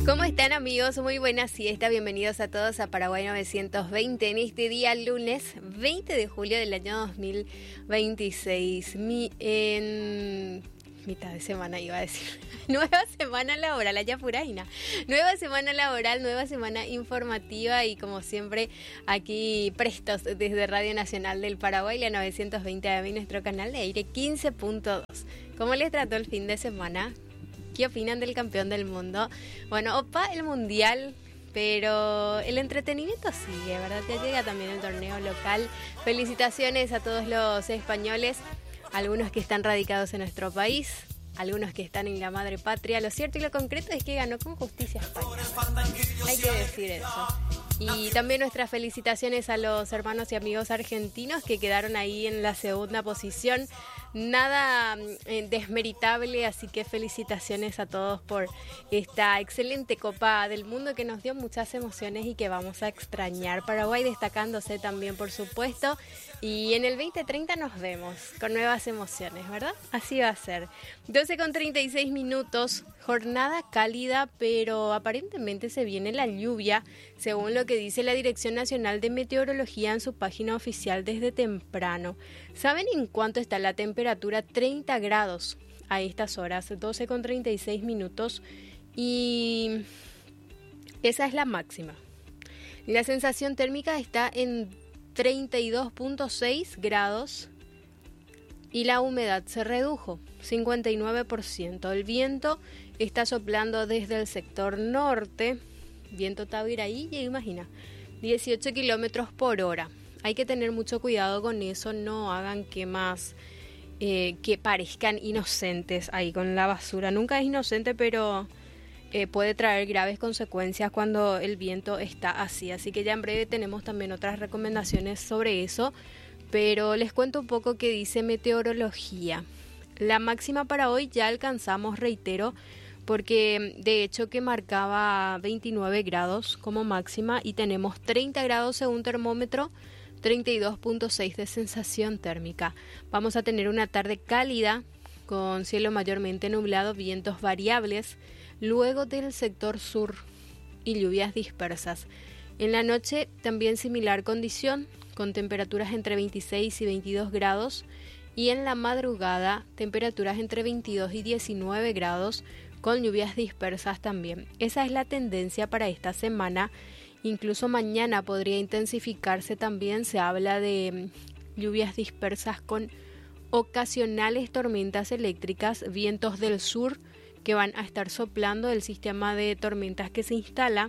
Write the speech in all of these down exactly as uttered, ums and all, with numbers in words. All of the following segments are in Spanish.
¿Cómo están, amigos? Muy buena siesta. Bienvenidos a todos a Paraguay novecientos veinte en este día lunes veinte de julio del año dos mil veintiséis. Mi, en mitad de semana iba a decir. Nueva semana laboral, allá Puraina. Nueva semana laboral, nueva semana informativa y como siempre aquí prestos desde Radio Nacional del Paraguay, la novecientos veinte A M, nuestro canal de aire quince punto dos. ¿Cómo les trató el fin de semana? ¿Qué opinan del campeón del mundo? Bueno, opa, el mundial, pero el entretenimiento sigue, ¿verdad? Ya llega también el torneo local. Felicitaciones a todos los españoles, algunos que están radicados en nuestro país, algunos que están en la madre patria. Lo cierto y lo concreto es que ganó con justicia España, ¿verdad? Hay que decir eso. Y también nuestras felicitaciones a los hermanos y amigos argentinos que quedaron ahí en la segunda posición. Nada eh, desmeritable, así que felicitaciones a todos por esta excelente Copa del Mundo que nos dio muchas emociones y que vamos a extrañar. Paraguay destacándose también, por supuesto. Y en el veinte treinta nos vemos con nuevas emociones, ¿verdad? Así va a ser. doce con treinta y seis minutos, jornada cálida, pero aparentemente se viene la lluvia, según lo que dice la Dirección Nacional de Meteorología en su página oficial desde temprano. ¿Saben en cuánto está la temperatura? treinta grados a estas horas, doce con treinta y seis minutos, y esa es la máxima. La sensación térmica está en treinta y dos punto seis grados y la humedad se redujo, cincuenta y nueve por ciento. El viento está soplando desde el sector norte, viento Taviraí, ya imagina, dieciocho kilómetros por hora. Hay que tener mucho cuidado con eso, no hagan quemas eh, que parezcan inocentes ahí con la basura. Nunca es inocente, pero eh, puede traer graves consecuencias cuando el viento está así. Así que ya en breve tenemos también otras recomendaciones sobre eso, pero les cuento un poco qué dice meteorología. La máxima para hoy ya alcanzamos, reitero, porque de hecho que marcaba veintinueve grados como máxima y tenemos treinta grados según termómetro, treinta y dos punto seis de sensación térmica. Vamos a tener una tarde cálida con cielo mayormente nublado, vientos variables, luego del sector sur y lluvias dispersas. En la noche también similar condición, con temperaturas entre veintiséis y veintidós grados, y en la madrugada temperaturas entre veintidós y diecinueve grados, con lluvias dispersas también. Esa es la tendencia para esta semana. Incluso mañana podría intensificarse también. Se habla de lluvias dispersas con ocasionales tormentas eléctricas, vientos del sur que van a estar soplando el sistema de tormentas que se instala.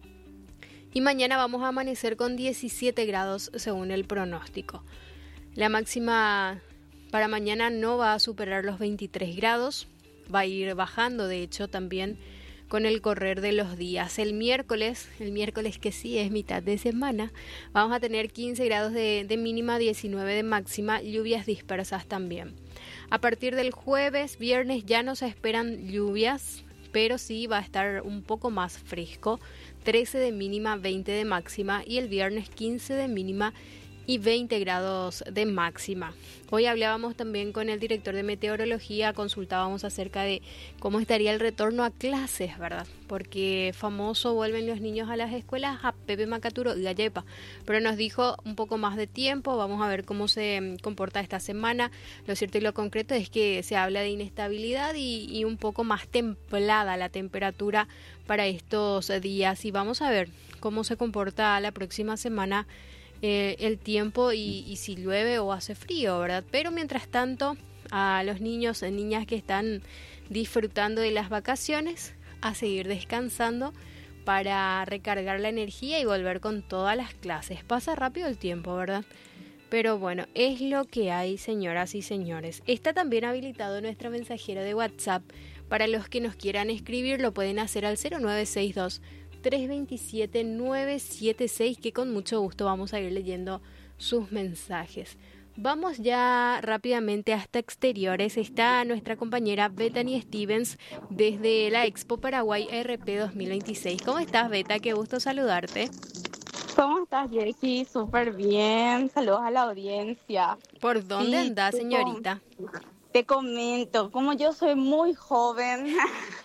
Y mañana vamos a amanecer con diecisiete grados según el pronóstico. La máxima para mañana no va a superar los veintitrés grados. Va a ir bajando, de hecho, también con el correr de los días. El miércoles, el miércoles que sí es mitad de semana, vamos a tener quince grados de, de mínima, diecinueve de máxima, lluvias dispersas también. A partir del jueves, viernes ya no se esperan lluvias, pero sí va a estar un poco más fresco, trece de mínima, veinte de máxima, y el viernes quince de mínima y veinte grados de máxima. Hoy hablábamos también con el director de meteorología, consultábamos acerca de cómo estaría el retorno a clases, ¿verdad? Porque famoso vuelven los niños a las escuelas a Pepe Macaturo y Gallepa, pero nos dijo un poco más de tiempo, vamos a ver cómo se comporta esta semana. Lo cierto y lo concreto es que se habla de inestabilidad y, y un poco más templada la temperatura para estos días, y vamos a ver cómo se comporta la próxima semana Eh, el tiempo y, y si llueve o hace frío, ¿verdad? Pero mientras tanto, a los niños y niñas que están disfrutando de las vacaciones, a seguir descansando para recargar la energía y volver con todas las clases. Pasa rápido el tiempo, ¿verdad? Pero bueno, es lo que hay, señoras y señores. Está también habilitado nuestro mensajero de WhatsApp. Para los que nos quieran escribir, lo pueden hacer al cero nueve seis dos, tres dos siete, nueve siete seis, que con mucho gusto vamos a ir leyendo sus mensajes. Vamos ya rápidamente hasta exteriores. Está nuestra compañera Bethany Stevens desde la Expo Paraguay R P dos mil veintiséis. ¿Cómo estás, Beta? Qué gusto saludarte. ¿Cómo estás, Jessy? Súper bien. Saludos a la audiencia. ¿Por dónde Sí, andás, te señorita? com- Te comento, como yo soy muy joven,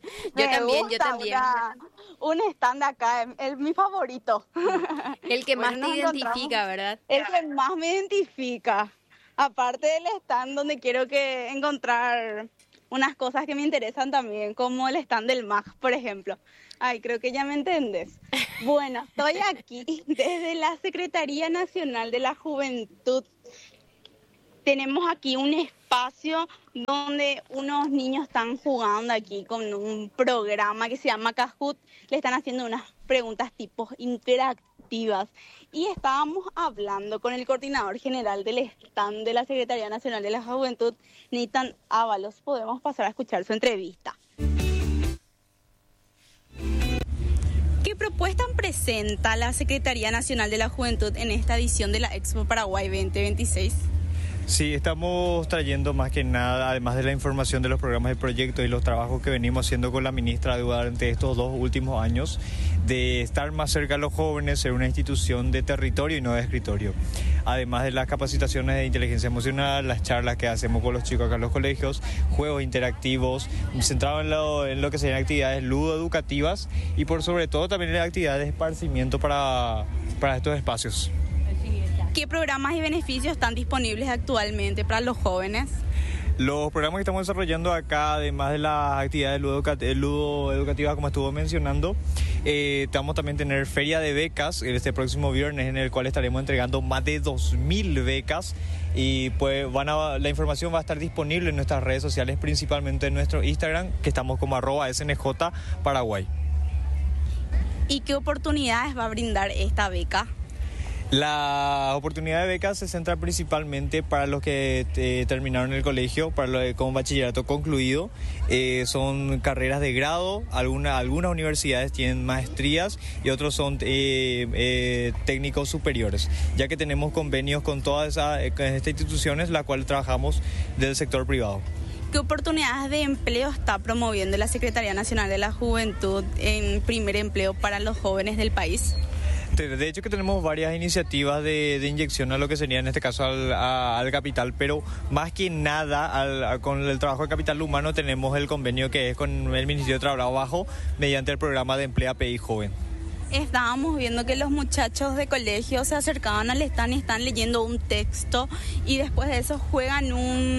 Yo Me también, yo gusta también. una- un stand acá, es, es mi favorito. El que más Bueno, te nos encontramos. identifica, ¿verdad? El que más me identifica. Aparte del stand donde quiero que encontrar unas cosas que me interesan también, como el stand del M A G, por ejemplo. Ay, creo que ya me entendés. Bueno, estoy aquí desde la Secretaría Nacional de la Juventud. Tenemos aquí un espacio donde unos niños están jugando aquí con un programa que se llama Kahoot. Le están haciendo unas preguntas tipo interactivas. Y estábamos hablando con el coordinador general del stand de la Secretaría Nacional de la Juventud, Nitan Ábalos. Podemos pasar a escuchar su entrevista. ¿Qué propuesta presenta la Secretaría Nacional de la Juventud en esta edición de la Expo Paraguay veinte veintiséis? Sí, estamos trayendo más que nada, además de la información de los programas de proyectos y los trabajos que venimos haciendo con la ministra durante estos dos últimos años, de estar más cerca a los jóvenes, ser una institución de territorio y no de escritorio. Además de las capacitaciones de inteligencia emocional, las charlas que hacemos con los chicos acá en los colegios, juegos interactivos, centrados en lo, en lo que serían actividades ludoeducativas y por sobre todo también en actividades de esparcimiento para, para estos espacios. ¿Qué programas y beneficios están disponibles actualmente para los jóvenes? Los programas que estamos desarrollando acá, además de las actividades ludoeducativas, como estuvo mencionando, eh, estamos también a tener feria de becas este próximo viernes, en el cual estaremos entregando más de dos mil becas. Y pues van a, la información va a estar disponible en nuestras redes sociales, principalmente en nuestro Instagram, que estamos como arroba S N J Paraguay. ¿Y qué oportunidades va a brindar esta beca? La oportunidad de becas se centra principalmente para los que eh, terminaron el colegio, para los con bachillerato concluido. Eh, son carreras de grado, alguna, algunas universidades tienen maestrías y otros son eh, eh, técnicos superiores, ya que tenemos convenios con todas esas, eh, estas instituciones, las cuales trabajamos del sector privado. ¿Qué oportunidades de empleo está promoviendo la Secretaría Nacional de la Juventud en primer empleo para los jóvenes del país? De hecho que tenemos varias iniciativas de, de inyección a lo que sería en este caso al, a, al capital, pero más que nada al, a, con el trabajo de capital humano tenemos el convenio que es con el Ministerio de Trabajo mediante el programa de Emplea P I Joven. Estábamos viendo que los muchachos de colegio se acercaban al stand y están leyendo un texto y después de eso juegan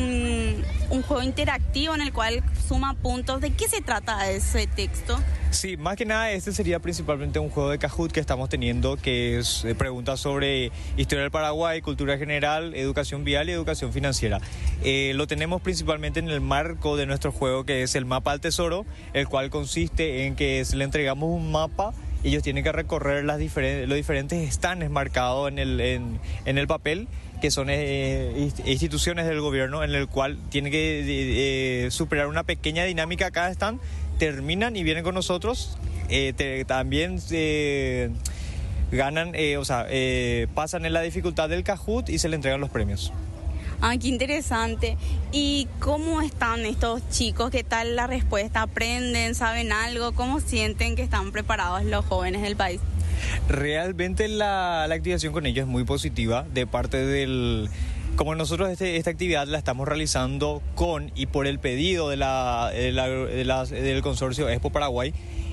un, un juego interactivo en el cual suma puntos. ¿De qué se trata ese texto? Sí, más que nada este sería principalmente un juego de Kahoot que estamos teniendo, que es eh, preguntas sobre historia del Paraguay, cultura general, educación vial y educación financiera. Eh, lo tenemos principalmente en el marco de nuestro juego, que es el mapa al tesoro, el cual consiste en que le entregamos un mapa. Ellos tienen que recorrer las diferentes, los diferentes stands marcados en el, en, en el papel, que son eh, instituciones del gobierno, en el cual tienen que eh, superar una pequeña dinámica a cada stand, terminan y vienen con nosotros, eh, te, también eh, ganan, eh, o sea, eh, pasan en la dificultad del Kahoot y se le entregan los premios. Ah, qué interesante. ¿Y cómo están estos chicos? ¿Qué tal la respuesta? ¿Aprenden? ¿Saben algo? ¿Cómo sienten que están preparados los jóvenes del país? Realmente la, la activación con ellos es muy positiva de parte del... Como nosotros este, esta actividad la estamos realizando con y por el pedido de la, de la, de la, del consorcio Expo Paraguay,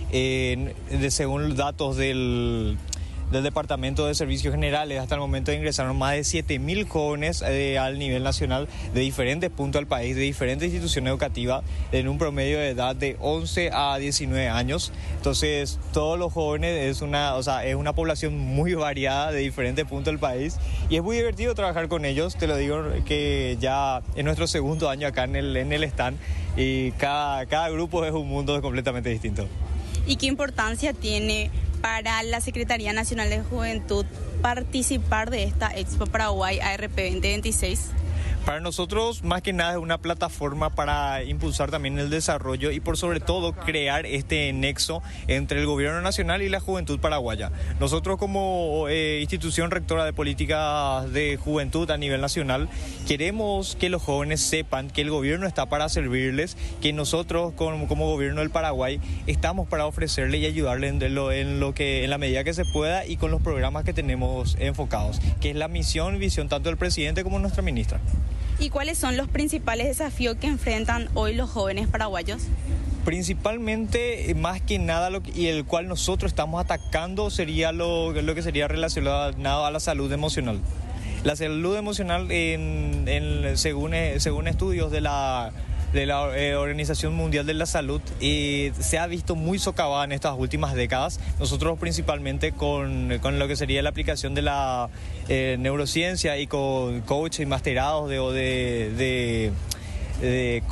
eh, de, según datos del... del Departamento de Servicios Generales, hasta el momento ingresaron más de siete mil jóvenes eh, al nivel nacional de diferentes puntos del país, de diferentes instituciones educativas, en un promedio de edad de once a diecinueve años. Entonces, todos los jóvenes es una, o sea, es una población muy variada de diferentes puntos del país y es muy divertido trabajar con ellos. Te lo digo que ya es nuestro segundo año acá en el, en el stand y cada, cada grupo es un mundo completamente distinto. ¿Y qué importancia tiene para la Secretaría Nacional de Juventud participar de esta Expo Paraguay A R P veinte veintiséis? Para nosotros, más que nada, es una plataforma para impulsar también el desarrollo y por sobre todo crear este nexo entre el gobierno nacional y la juventud paraguaya. Nosotros como eh, institución rectora de políticas de juventud a nivel nacional, queremos que los jóvenes sepan que el gobierno está para servirles, que nosotros como, como gobierno del Paraguay estamos para ofrecerle y ayudarle en lo, en lo que en la medida que se pueda y con los programas que tenemos enfocados, que es la misión, visión tanto del presidente como nuestra ministra. ¿Y cuáles son los principales desafíos que enfrentan hoy los jóvenes paraguayos? Principalmente, eh, más que nada, lo que, y el cual nosotros estamos atacando sería lo, lo que sería relacionado a la salud emocional. La salud emocional, en, en, según, según estudios de la, de la eh, Organización Mundial de la Salud, eh, se ha visto muy socavada en estas últimas décadas. Nosotros principalmente con, con lo que sería la aplicación de la eh, neurociencia y con coaches y masterados de, de, de, de